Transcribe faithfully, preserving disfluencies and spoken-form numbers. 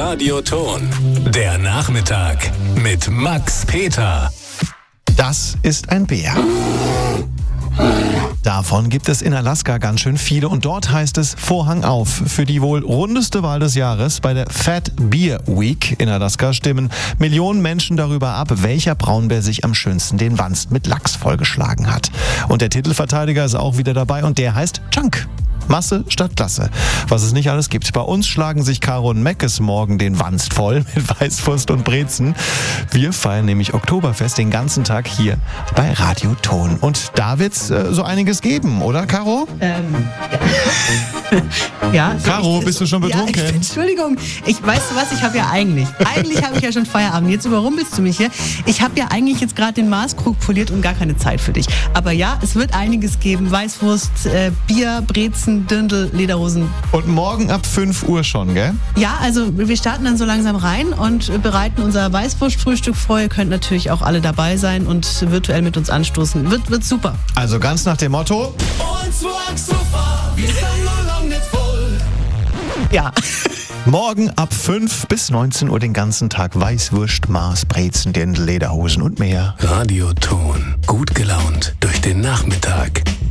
Radioton. Der Nachmittag mit Max Peter. Das ist ein Bär. Davon gibt es in Alaska ganz schön viele und dort heißt es Vorhang auf. Für die wohl rundeste Wahl des Jahres bei der Fat Bear Week in Alaska stimmen Millionen Menschen darüber ab, welcher Braunbär sich am schönsten den Wanst mit Lachs vollgeschlagen hat. Und der Titelverteidiger ist auch wieder dabei und der heißt Chunk. Masse statt Klasse. Was es nicht alles gibt. Bei uns schlagen sich Caro und Meckes morgen den Wanst voll mit Weißwurst und Brezen. Wir feiern nämlich Oktoberfest den ganzen Tag hier bei Radioton. Und da wird's äh, so einiges geben, oder Caro? Ähm, ja. ja also Caro, ich, bist du schon betrunken? Ja, ich, Entschuldigung, ich weißt du was, ich habe ja eigentlich, eigentlich habe ich ja schon Feierabend. Jetzt überrumpelst du mich hier. Ich habe ja eigentlich jetzt gerade den Maßkrug poliert und gar keine Zeit für dich. Aber ja, es wird einiges geben. Weißwurst, äh, Bier, Brezen, Dirndl, Lederhosen. Und morgen ab fünf Uhr schon, gell? Ja, also wir starten dann so langsam rein und bereiten unser Weißwurstfrühstück vor. Ihr könnt natürlich auch alle dabei sein und virtuell mit uns anstoßen. Wird, wird super. Also ganz nach dem Motto: Ja. Morgen ab fünf bis neunzehn Uhr den ganzen Tag Weißwurst, Maß, Brezen, Dirndl, Lederhosen und mehr. Radioton. Gut gelaunt durch den Nachmittag.